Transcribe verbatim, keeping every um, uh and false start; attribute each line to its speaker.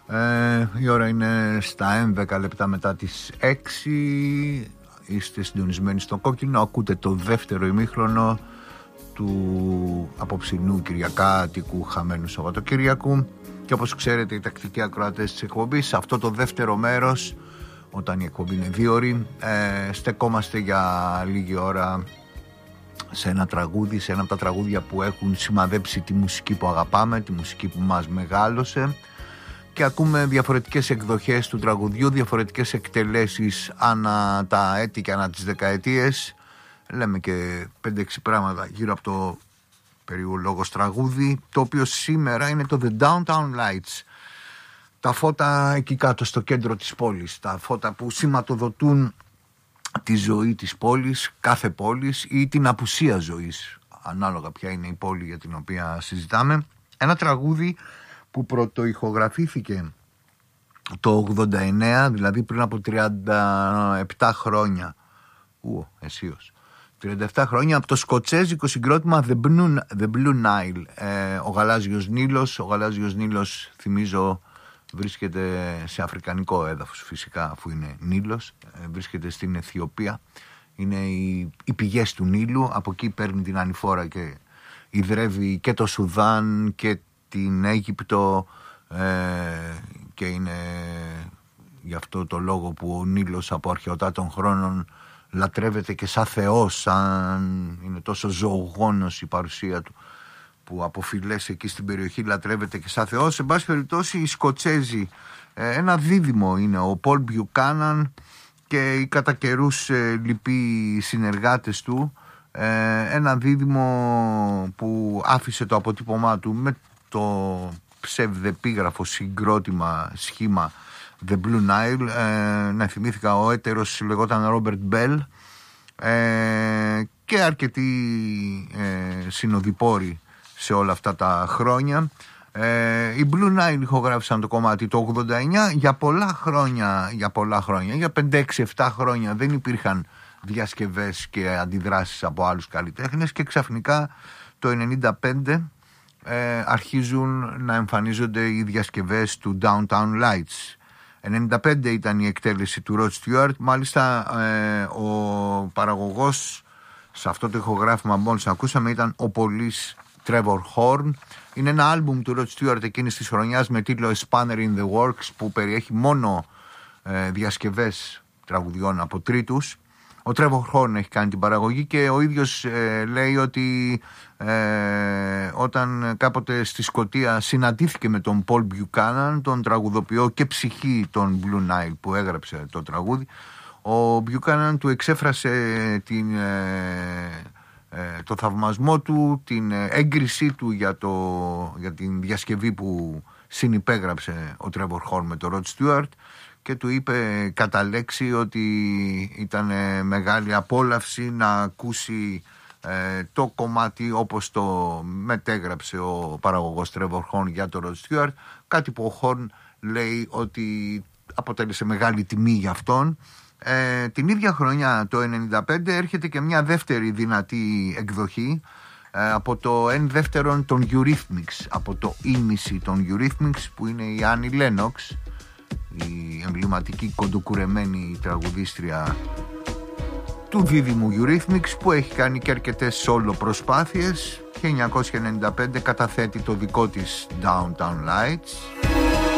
Speaker 1: Ε, η ώρα είναι στα έντεκα λεπτά μετά τις έξι. Είστε συντονισμένοι στο Κόκκινο. Ακούτε το δεύτερο ημίχρονο του απόψινού κυριακάτικου χαμένου Σαββατοκύριακου. Και όπως ξέρετε, οι τακτικοί ακροατές της εκπομπής, σε αυτό το δεύτερο μέρος, όταν η εκπομπή είναι δύο ώρες, ε, στεκόμαστε για λίγη ώρα σε ένα τραγούδι, σε ένα από τα τραγούδια που έχουν σημαδέψει τη μουσική που αγαπάμε, τη μουσική που μας μεγάλωσε, και ακούμε διαφορετικές εκδοχές του τραγουδιού, διαφορετικές εκτελέσεις ανά τα έτη και ανά τις δεκαετίες. Λέμε και πέντε έξι πράγματα γύρω από το περίπου λόγος τραγούδι, το οποίο σήμερα είναι το The Downtown Lights. Τα φώτα εκεί κάτω στο κέντρο της πόλης, τα φώτα που σηματοδοτούν τη ζωή της πόλης, κάθε πόλης, ή την απουσία ζωής, ανάλογα ποια είναι η πόλη για την οποία συζητάμε. Ένα τραγούδι που πρωτοηχογραφήθηκε το ογδόντα εννέα, δηλαδή πριν από τριάντα επτά χρόνια. Ου, αισίως. τριάντα επτά χρόνια, από το σκοτσέζικο συγκρότημα The Blue, The Blue Nile. Ε, ο Γαλάζιος Νείλος, ο Γαλάζιος Νείλος, θυμίζω, βρίσκεται σε αφρικανικό έδαφος φυσικά, αφού είναι Νείλος. Ε, βρίσκεται στην Αιθιοπία. Είναι οι, οι πηγές του Νείλου. Από εκεί παίρνει την ανηφόρα και ιδρεύει και το Σουδάν και την Αίγυπτο, ε, και είναι γι' αυτό το λόγο που ο Νείλος από αρχαιοτά των χρόνων λατρεύεται και σαν θεός, σαν είναι τόσο ζωογόνος η παρουσία του, που από φυλές εκεί στην περιοχή λατρεύεται και σαν θεός. Σε πάση περιπτώσει, οι Σκοτσέζοι, ε, ένα δίδυμο είναι ο Πολ Μπιουκάναν και οι κατά καιρούς ε, λοιποί συνεργάτες του, ε, ένα δίδυμο που άφησε το αποτύπωμά του με το ψευδεπίγραφο συγκρότημα, σχήμα The Blue Nile. Ε, να θυμήθηκα, ο έτερος λεγόταν Robert Bell, ε, και αρκετοί ε, συνοδοιπόροι σε όλα αυτά τα χρόνια. Ε, οι Blue Nile ηχογράφησαν το κομμάτι το ογδόντα εννέα. Για πολλά χρόνια, για πολλά χρόνια, για πέντε έξι επτά χρόνια δεν υπήρχαν διασκευές και αντιδράσεις από άλλους καλλιτέχνες, και ξαφνικά το ενενήντα πέντε ε, αρχίζουν να εμφανίζονται οι διασκευές του Downtown Lights. ενενήντα πέντε ήταν η εκτέλεση του Rod Stewart. Μάλιστα ε, ο παραγωγός σε αυτό το ηχογράφημα μόλις ακούσαμε ήταν ο πολύς Trevor Horn. Είναι ένα άλμπουμ του Rod Stewart εκείνης της χρονιάς με τίτλο A Spanner in the Works, που περιέχει μόνο ε, διασκευές τραγουδιών από τρίτους. Ο Trevor Horn έχει κάνει την παραγωγή και ο ίδιος ε, λέει ότι ε, όταν κάποτε στη Σκωτία συναντήθηκε με τον Paul Buchanan, τον τραγουδοποιό και ψυχή των Blue Nile που έγραψε το τραγούδι, ο Buchanan του εξέφρασε την, ε, ε, το θαυμασμό του, την έγκρισή του για, το, για την διασκευή που συνυπέγραψε ο Trevor Horn με τον Rod Stewart, και του είπε κατά λέξη ότι ήταν μεγάλη απόλαυση να ακούσει ε, το κομμάτι όπως το μετέγραψε ο παραγωγός Trevor Horn για τον Rod Stewart, κάτι που ο Horn λέει ότι αποτέλεσε μεγάλη τιμή για αυτόν. Ε, την ίδια χρονιά, το ενενήντα πέντε, έρχεται και μια δεύτερη δυνατή εκδοχή ε, από το εν δεύτερον των Eurythmics, από το ήμιση των Eurythmics, που είναι η Annie Lennox, η εμβληματική κοντοκουρεμένη τραγουδίστρια του δίδυμου Eurythmics, που έχει κάνει και αρκετές solo προσπάθειες. χίλια εννιακόσια ενενήντα πέντε καταθέτει το δικό της Downtown Lights.